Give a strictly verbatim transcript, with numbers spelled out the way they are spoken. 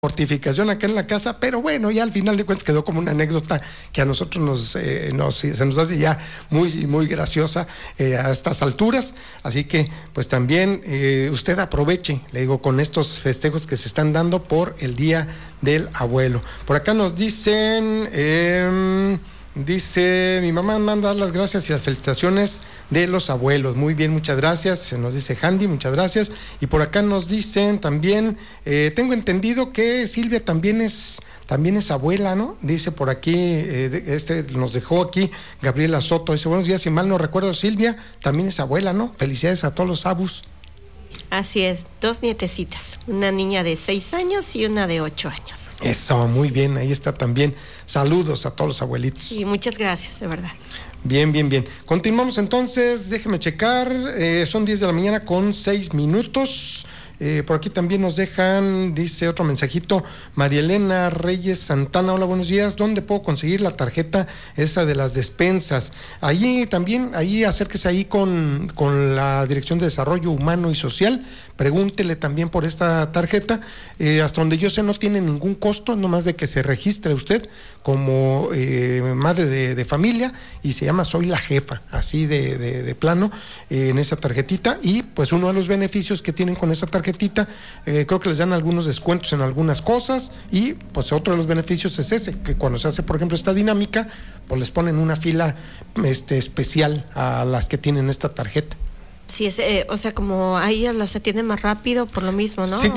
mortificación acá en la casa, pero bueno, ya al final de cuentas quedó como una anécdota que a nosotros nos, eh, nos se nos hace ya muy, muy graciosa eh, a estas alturas, así que pues también eh, usted aproveche, le digo, con estos festejos que se están dando por el Día del Abuelo. Por acá nos dicen... Eh, Dice, mi mamá manda dar las gracias y las felicitaciones de los abuelos. Muy bien, muchas gracias. Se nos dice Handy, muchas gracias. Y por acá nos dicen también, eh, tengo entendido que Silvia también es, también es abuela, ¿no? Dice por aquí, eh, este nos dejó aquí Gabriela Soto. Dice, buenos días, si mal no recuerdo, Silvia también es abuela, ¿no? Felicidades a todos los abus. Así es, dos nietecitas, una niña de seis años y una de ocho años. Eso, muy bien, ahí está también. Saludos a todos los abuelitos. Y muchas gracias, de verdad. Bien, bien, bien. Continuamos entonces, déjeme checar, eh, son diez de la mañana con seis minutos. Eh, por aquí también nos dejan, dice otro mensajito, María Elena Reyes Santana, hola, buenos días, ¿dónde puedo conseguir la tarjeta esa de las despensas? Allí también, ahí acérquese ahí con, con la Dirección de Desarrollo Humano y Social, pregúntele también por esta tarjeta, eh, hasta donde yo sé no tiene ningún costo, nomás de que se registre usted como eh, madre de, de familia y se llama Soy la Jefa, así de, de, de plano, eh, en esa tarjetita, y pues uno de los beneficios que tienen con esa tarjetita, Eh, creo que les dan algunos descuentos en algunas cosas y pues otro de los beneficios es ese, que cuando se hace por ejemplo esta dinámica, pues les ponen una fila este, especial a las que tienen esta tarjeta. Sí, es, eh, o sea, como ahí las atienden más rápido por lo mismo, ¿no? Sí,